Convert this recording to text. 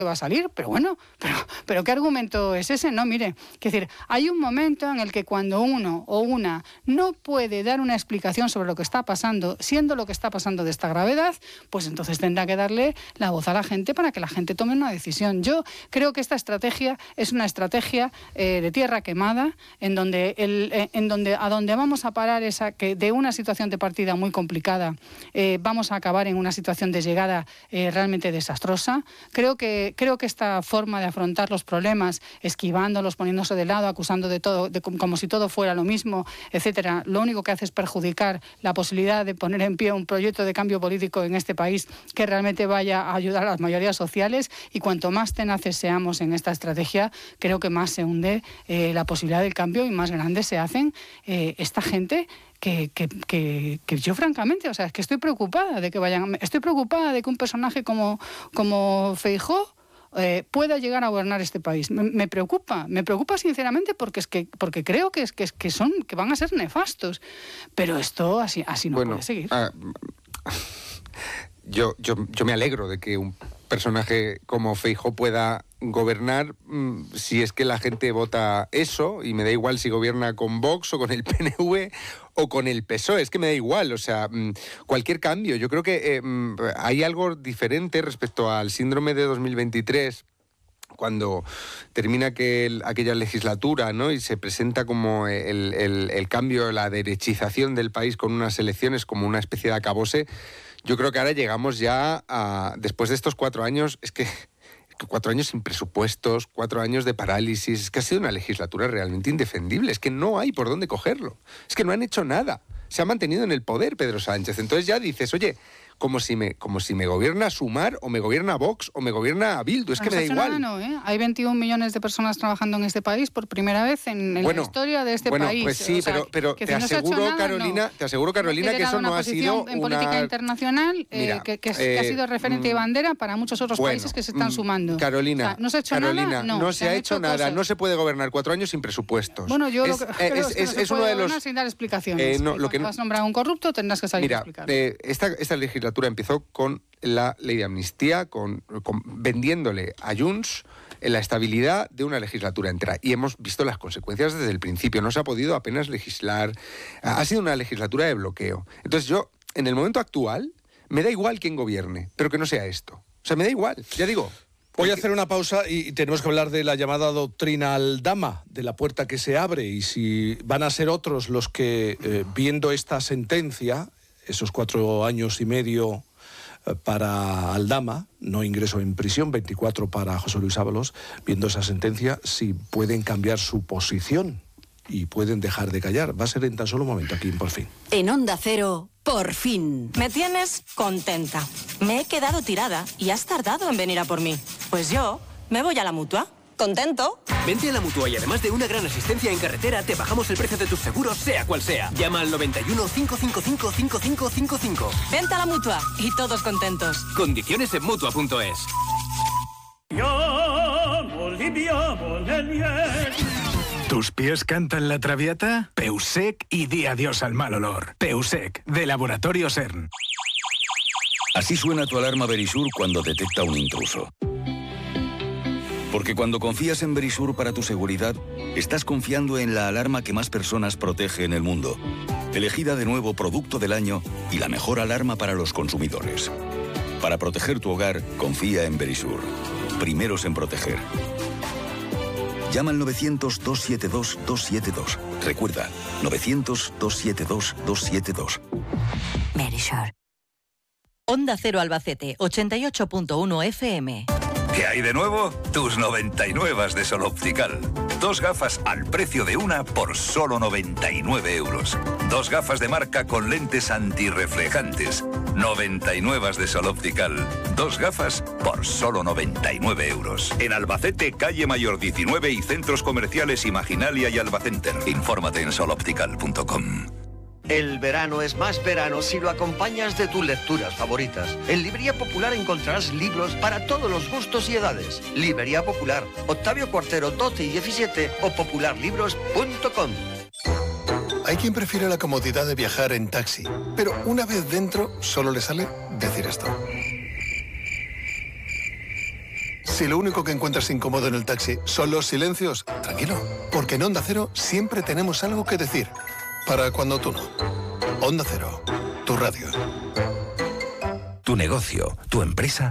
va a salir, pero bueno, pero ¿qué argumento es ese? No, mire, es decir, hay un momento en el que cuando uno o una no puede dar una explicación sobre lo que está pasando, siendo lo que está pasando de esta gravedad, pues entonces tendrá que darle la voz a la gente para que la gente tome una decisión. Yo creo que esta estrategia es una estrategia de tierra quemada, en donde a donde vamos a parar que de una situación de partida muy complicada vamos a acabar en una situación de llegada realmente desastrosa. Creo que esta forma de afrontar los problemas, esquivándolos, poniéndose de lado, acusando de todo, como si todo fuera lo mismo, etcétera, lo único que hace es perjudicar la posibilidad de poner en pie un proyecto de cambio político en este país que realmente vaya a ayudar a las mayorías sociales, y cuanto más tenaces seamos en esta estrategia, creo que más se hunde la posibilidad del cambio y más grandes se hacen esta gente que yo francamente, o sea, es que estoy preocupada de que un personaje como Feijóo pueda llegar a gobernar este país. Me preocupa sinceramente porque creo que van a ser nefastos. Pero esto así no puede seguir. Yo me alegro de que un personaje como Feijóo pueda gobernar si es que la gente vota eso, y me da igual si gobierna con Vox o con el PNV o con el PSOE, es que me da igual, o sea, cualquier cambio. Yo creo que hay algo diferente respecto al síndrome de 2023, cuando termina aquella legislatura, ¿no? Y se presenta como el cambio, la derechización del país con unas elecciones como una especie de acabose. Yo creo que ahora llegamos ya después de estos 4 años, es que 4 años sin presupuestos, 4 años de parálisis, es que ha sido una legislatura realmente indefendible, es que no hay por dónde cogerlo, es que no han hecho nada, se ha mantenido en el poder Pedro Sánchez. Entonces ya dices, oye, como si me gobierna Sumar, o me gobierna Vox, o me gobierna Bildu, es que me da igual. Hay 21 millones de personas trabajando en este país por primera vez en la historia de este país. Pues sí, pero te aseguro, Carolina, que eso no ha sido en política internacional que ha sido referente y bandera para muchos otros países que se están sumando. Carolina, no se ha hecho nada, no se ha hecho nada, cosas. No se puede gobernar 4 años sin presupuestos. Bueno, yo es uno de los sin dar explicaciones. Cuando has nombrado a un corrupto tendrás que salir a explicar. Esta legislatura empezó con la ley de amnistía, vendiéndole a Junts la estabilidad de una legislatura entera. Y hemos visto las consecuencias desde el principio. No se ha podido apenas legislar. Ha sido una legislatura de bloqueo. Entonces yo, en el momento actual, me da igual quién gobierne, pero que no sea esto. O sea, me da igual, ya digo. Voy a hacer una pausa y tenemos que hablar de la llamada doctrina Aldama, de la puerta que se abre, y si van a ser otros los que, viendo esta sentencia, esos 4 años y medio para Aldama, no ingreso en prisión, 24 para José Luis Ábalos, viendo esa sentencia, si pueden cambiar su posición y pueden dejar de callar. Va a ser en tan solo un momento aquí en Por Fin. En Onda Cero, Por Fin. Me tienes contenta. Me he quedado tirada y has tardado en venir a por mí. Pues yo me voy a la Mutua. ¿Contento? Vente a la Mutua y además de una gran asistencia en carretera, te bajamos el precio de tus seguros, sea cual sea. Llama al 91 555 5555. Vente a la Mutua y todos contentos. Condiciones en Mutua.es. ¿Tus pies cantan la traviata? Peusec y di adiós al mal olor. Peusec, de Laboratorio CERN. Así suena tu alarma Verisur cuando detecta un intruso. Porque cuando confías en Verisur para tu seguridad, estás confiando en la alarma que más personas protege en el mundo. Elegida de nuevo Producto del Año y la mejor alarma para los consumidores. Para proteger tu hogar, confía en Verisur. Primeros en proteger. Llama al 900-272-272. Recuerda, 900-272-272. Verisur. Onda Cero Albacete, 88.1 FM. ¿Qué hay de nuevo? Tus 99 de Sol Optical. 2 gafas al precio de una por solo 99 euros. 2 gafas de marca con lentes antirreflejantes. 99 de Sol Optical. 2 gafas por solo 99 euros. En Albacete, calle Mayor 19 y centros comerciales Imaginalia y Albacenter. Infórmate en soloptical.com. El verano es más verano si lo acompañas de tus lecturas favoritas. En Librería Popular encontrarás libros para todos los gustos y edades. Librería Popular, Octavio Cuartero 12 y 17 o popularlibros.com. Hay quien prefiere la comodidad de viajar en taxi, pero una vez dentro solo le sale decir esto. Si lo único que encuentras incómodo en el taxi son los silencios, tranquilo, porque en Onda Cero siempre tenemos algo que decir. Para cuando tú no. Onda Cero, tu radio. Tu negocio, tu empresa